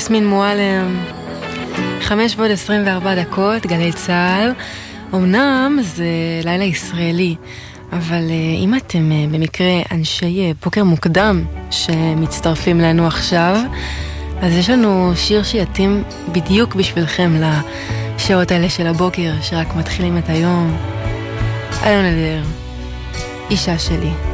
יסמין מועלם, 5:24, גלי צהל. אמנם זה לילה ישראלי, אבל אם אתם במקרה אנשי בוקר מוקדם שמצטרפים לנו עכשיו, אז יש לנו שיר שיתאים בדיוק בשבילכם לשעות האלה של הבוקר שרק מתחילים את היום. אלון אלדר, אישה שלי.